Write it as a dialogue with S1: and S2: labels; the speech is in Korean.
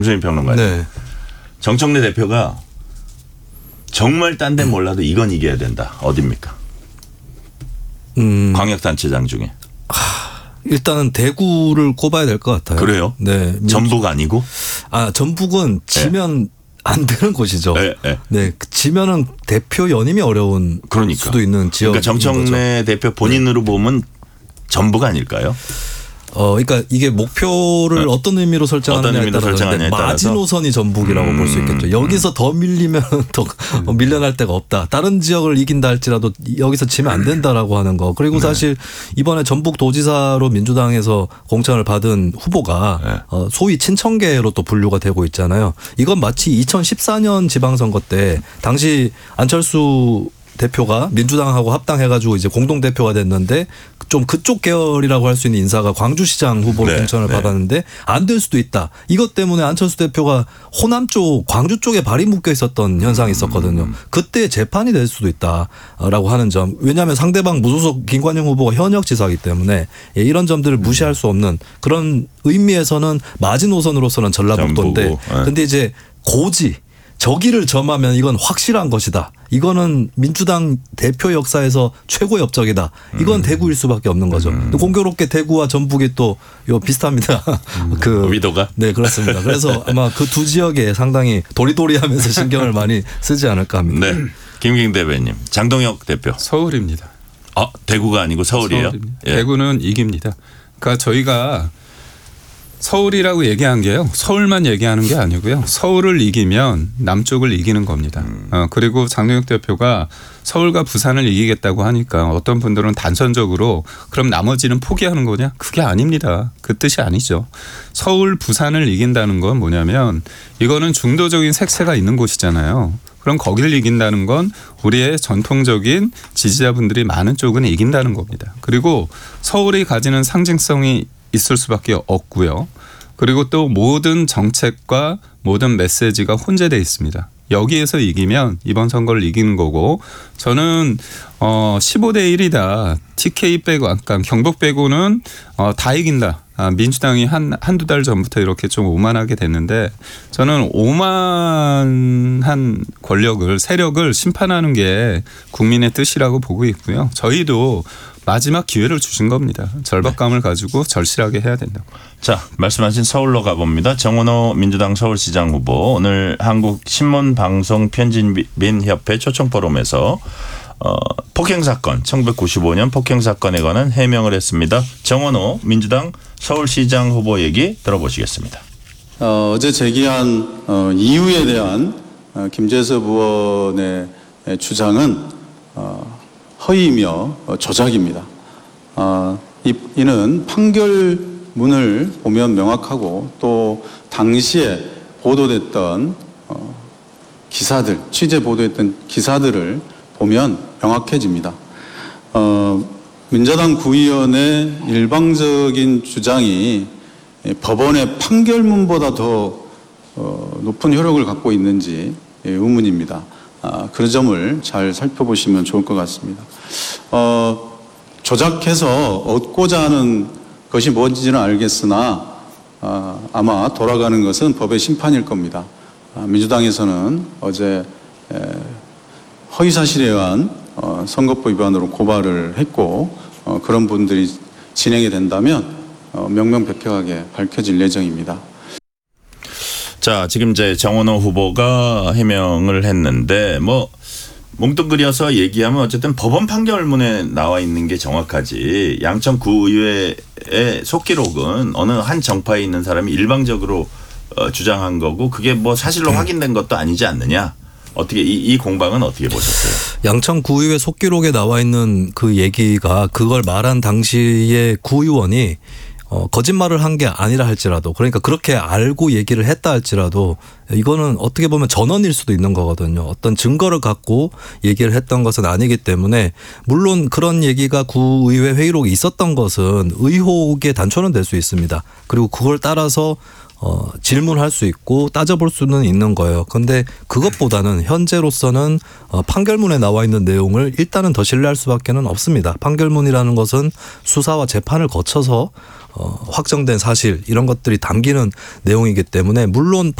S1: 김수민 평론가님.
S2: 네.
S1: 정청래 대표가 정말 딴 데는 몰라도 이건 이겨야 된다. 어딥니까? 광역단체장 중에.
S2: 일단은 대구를 꼽아야 될 것 같아요.
S1: 그래요?
S2: 네.
S1: 전북 아니고?
S2: 전북은 지면 안 되는 곳이죠. 네. 지면은 대표 연임이 어려운 수도 있는 지역.
S1: 그러니까 정청래 대표 본인으로 보면 전북 아닐까요?
S2: 그러니까 이게 목표를 어떤 의미로 설정하느냐에 따라서 마지노선이 전북이라고 볼 수 있겠죠. 여기서 더 밀리면 더 밀려날 데가 없다. 다른 지역을 이긴다 할지라도 여기서 지면 안 된다라고 하는 거. 그리고 사실 이번에 전북 도지사로 민주당에서 공천을 받은 후보가 소위 친청계로 또 분류가 되고 있잖아요. 이건 마치 2014년 지방선거 때 당시 안철수 대표가 민주당하고 합당해가지고 이제 공동대표가 됐는데 좀 그쪽 계열이라고 할 수 있는 인사가 광주시장 후보로 공천을 받았는데 안 될 수도 있다. 이것 때문에 안철수 대표가 호남 쪽 광주 쪽에 발이 묶여 있었던 현상이 있었거든요. 그때 재판이 될 수도 있다라고 하는 점. 왜냐하면 상대방 무소속 김관영 후보가 현역 지사이기 때문에 이런 점들을 무시할 수 없는 그런 의미에서는 마지노선으로서는 전라북도인데 근데 이제 고지 저기를 점하면 이건 확실한 것이다. 이거는 민주당 대표 역사에서 최고의 업적이다. 이건 대구일 수밖에 없는 거죠. 공교롭게 대구와 전북이 또 비슷합니다.
S1: 위도가?
S2: 네, 그렇습니다. 그래서 아마 그 두 지역에 상당히 도리도리하면서 신경을 많이 쓰지 않을까 합니다.
S1: 네, 김기경 대변인, 장동혁 대표.
S3: 서울입니다.
S1: 대구가 아니고 서울이에요?
S3: 예. 대구는 이깁니다. 그러니까 저희가 서울이라고 얘기한 게요. 서울만 얘기하는 게 아니고요. 서울을 이기면 남쪽을 이기는 겁니다. 그리고 장동혁 대표가 서울과 부산을 이기겠다고 하니까 어떤 분들은 단선적으로 그럼 나머지는 포기하는 거냐? 그게 아닙니다. 그 뜻이 아니죠. 서울, 부산을 이긴다는 건 뭐냐면 이거는 중도적인 색채가 있는 곳이잖아요. 그럼 거기를 이긴다는 건 우리의 전통적인 지지자분들이 많은 쪽은 이긴다는 겁니다. 그리고 서울이 가지는 상징성이 있을 수밖에 없고요. 그리고 또 모든 정책과 모든 메시지가 혼재되어 있습니다. 여기에서 이기면 이번 선거를 이기는 거고 저는 15대 1이다. TK 빼고 아까 경북 빼고는 다 이긴다. 민주당이 한두 달 전부터 이렇게 좀 오만하게 됐는데 저는 오만한 세력을 심판하는 게 국민의 뜻이라고 보고 있고요. 저희도 마지막 기회를 주신 겁니다. 절박감을 가지고 절실하게 해야 된다고.
S1: 자, 말씀하신 서울로 가봅니다. 정원호 민주당 서울시장 후보 오늘 한국신문방송편집인협회 초청포럼에서 폭행사건 1995년 폭행사건에 관한 해명을 했습니다. 정원호 민주당 서울시장 후보 얘기 들어보시겠습니다.
S4: 어제 제기한 이유에 대한 김재섭 의원의 주장은 허위이며 조작입니다. 이는 판결문을 보면 명확하고 또 당시에 보도됐던 기사들, 취재 보도했던 기사들을 보면 명확해집니다. 민자당 구의원의 일방적인 주장이 법원의 판결문보다 더 높은 효력을 갖고 있는지 의문입니다. 그 점을 잘 살펴보시면 좋을 것 같습니다. 조작해서 얻고자 하는 것이 뭔지는 알겠으나 아마 돌아가는 것은 법의 심판일 겁니다. 민주당에서는 어제 허위사실에 의한 선거법 위반으로 고발을 했고 그런 분들이 진행이 된다면 명명백백하게 밝혀질 예정입니다.
S1: 자, 지금 이제 정원호 후보가 해명을 했는데 뭉뚱그려서 얘기하면 어쨌든 법원 판결문에 나와 있는 게 정확하지 양천구의회의 속기록은 어느 한 정파에 있는 사람이 일방적으로 주장한 거고 그게 사실로 확인된 것도 아니지 않느냐. 어떻게 이 공방은 어떻게 보셨어요?
S2: 양천구의회 속기록에 나와 있는 그 얘기가 그걸 말한 당시에 구의원이 거짓말을 한 게 아니라 할지라도 그러니까 그렇게 알고 얘기를 했다 할지라도 이거는 어떻게 보면 전언일 수도 있는 거거든요. 어떤 증거를 갖고 얘기를 했던 것은 아니기 때문에 물론 그런 얘기가 구의회 회의록에 있었던 것은 의혹의 단초는 될 수 있습니다. 그리고 그걸 따라서 질문할 수 있고 따져볼 수는 있는 거예요. 그런데 그것보다는 현재로서는 판결문에 나와 있는 내용을 일단은 더 신뢰할 수밖에는 없습니다. 판결문이라는 것은 수사와 재판을 거쳐서 확정된 사실 이런 것들이 담기는 내용이기 때문에 물론